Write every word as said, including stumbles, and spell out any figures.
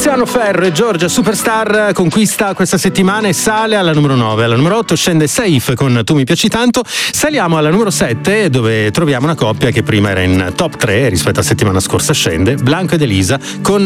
Tiziano Ferro e Giorgia Superstar conquista questa settimana e sale alla numero nove. Alla numero otto scende Safe con Tu mi piaci tanto. Saliamo alla numero sette, dove troviamo una coppia che prima era in top tre rispetto a settimana scorsa, scende Blanco ed Elisa con